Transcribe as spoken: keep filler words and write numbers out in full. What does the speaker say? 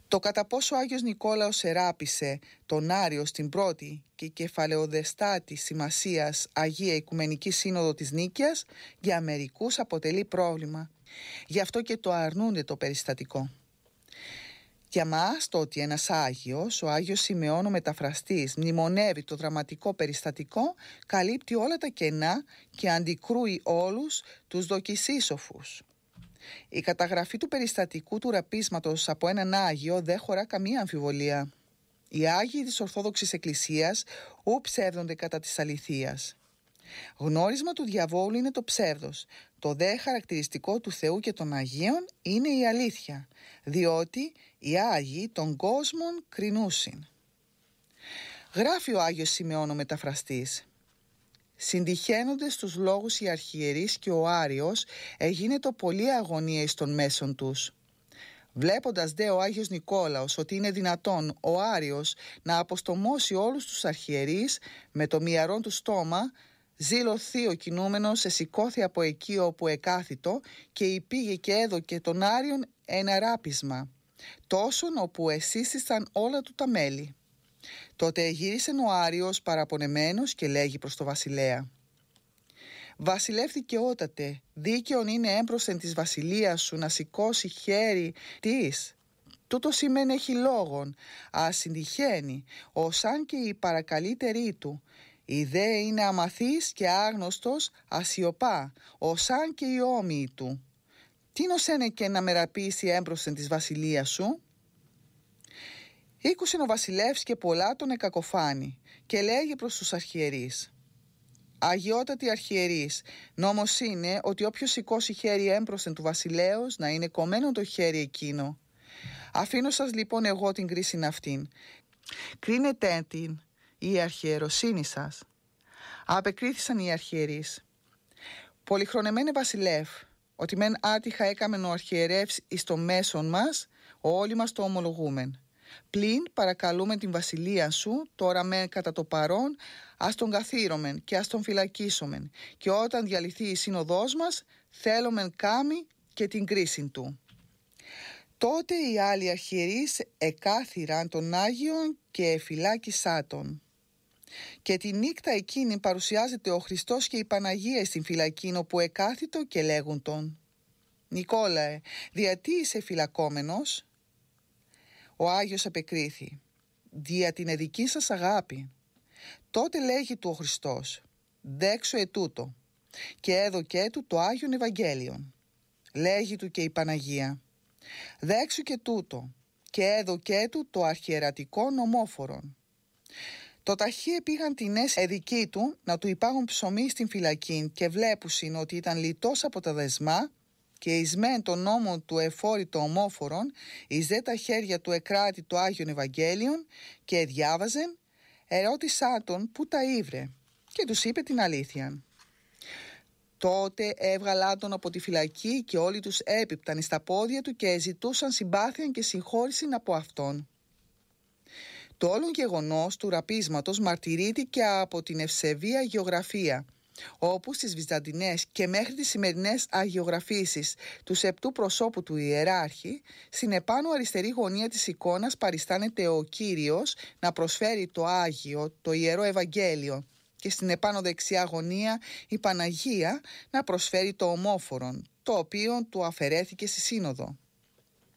Το κατά πόσο ο Άγιος Νικόλαος εράπησε τον Άριο στην πρώτη και κεφαλαιοδεστάτη σημασίας Αγία Οικουμενική Σύνοδο της Νίκαιας για μερικούς αποτελεί πρόβλημα. Γι' αυτό και το αρνούνται το περιστατικό. Για μας το ότι ένας Άγιος, ο Άγιος Σιμεών ο Μεταφραστής, μνημονεύει το δραματικό περιστατικό, καλύπτει όλα τα κενά και αντικρούει όλους τους δοκισίσοφους. Η καταγραφή του περιστατικού του ραπίσματος από έναν Άγιο δεν χωρά καμία αμφιβολία. Οι Άγιοι της Ορθόδοξης Εκκλησίας ου ψεύδονται κατά της αληθείας. Γνώρισμα του διαβόλου είναι το ψεύδος. Το δε χαρακτηριστικό του Θεού και των Αγίων είναι η αλήθεια, διότι οι Άγιοι των κόσμων κρινούσιν. Γράφει ο Άγιος Σιμεών ο Μεταφραστής: συντυχαίνονται στους λόγους οι αρχιερείς και ο Άριος εγίνετο πολλή αγωνία εις των μέσων τους. Βλέποντας δε ο Άγιος Νικόλαος ότι είναι δυνατόν ο Άριος να αποστομώσει όλους τους αρχιερείς με το μυαρόν του στόμα, ζήλο θείο κινούμενος εσηκώθη από εκεί όπου εκάθιτο και υπήγε και έδωκε τον Άριον ένα ράπισμα, τόσον όπου εσύστησαν όλα του τα μέλη. Τότε γύρισε ο Άριος παραπονεμένος και λέγει προς το βασιλέα: βασιλεύθηκε ότατε, δίκαιον είναι έμπροσθεν της βασιλείας σου να σηκώσει χέρι της. Τούτο σημαίνει έχει λόγον, ας συντυχαίνει, ως αν και η παρακαλύτερη του. Η δε είναι αμαθής και άγνωστος ασιωπά, ως αν και οι όμοιοι του. Τι νοσένε και να μεραπήσει έμπροσθεν της βασιλείας σου. Ήκουσεν ο βασιλεύς και πολλά τον εκακοφάνει και λέγει προς τους αρχιερείς: αγιότατοι αρχιερείς, νόμος είναι ότι όποιος σηκώσει χέρι έμπροσθεν του βασιλέως να είναι κομμένο το χέρι εκείνο. Αφήνω σας λοιπόν εγώ την κρίση αυτήν. Κρίνετε την η αρχιεροσύνη σας. Απεκρίθησαν οι αρχιερείς: πολυχρονεμένε βασιλεύ, ότι μεν άτυχα έκαμεν ο αρχιερεύς εις το μέσον μας, όλοι μας το ομολογούμεν. Πλην παρακαλούμε την βασιλεία σου, τώρα μεν κατά το παρόν, ας τον καθήρωμεν και ας τον φυλακίσομεν, και όταν διαλυθεί η σύνοδός μας, θέλομεν κάμει και την κρίση του. Τότε οι άλλοι αρχιερείς εκάθυραν τον Άγιον και εφυλάκισά τον. Και τη νύχτα εκείνη παρουσιάζεται ο Χριστός και η Παναγία στην φυλακήν όπου εκάθιτο και λέγουν τον: Νικόλαε, διατί είσαι φυλακόμενος? Ο Άγιος απεκρίθη: δια την εδική σας αγάπη. Τότε λέγει του ο Χριστός: δέξω ετούτο, και έδωκέ του το Άγιον Ευαγγέλιον. Λέγει του και η Παναγία: δέξου και τούτο, και έδωκέ του το αρχιερατικό νομόφορον. Το ταχύ πήγαν την εδική του να του υπάγουν ψωμί στην φυλακή και βλέπουσιν ότι ήταν λιτός από τα δεσμά και εις μεν τον νόμο του εφόρητο ομόφορον, εις δε τα χέρια του εκράτη το Άγιον Ευαγγέλιον και διάβαζεν, ερώτησά τον που τα ήβρε και τους είπε την αλήθεια. Τότε έβγαλά τον από τη φυλακή και όλοι τους έπιπταν στα πόδια του και ζητούσαν συμπάθεια και συγχώρηση από αυτόν. Το όλο γεγονός του ραπίσματος μαρτυρήθηκε από την ευσεβή αγιογραφία, όπου στις Βυζαντινές και μέχρι τις σημερινές αγιογραφήσεις του σεπτού προσώπου του ιεράρχη, στην επάνω αριστερή γωνία της εικόνας παριστάνεται ο Κύριος να προσφέρει το Άγιο, το Ιερό Ευαγγέλιο, και στην επάνω δεξιά γωνία η Παναγία να προσφέρει το ομόφορον, το οποίο του αφαιρέθηκε στη Σύνοδο.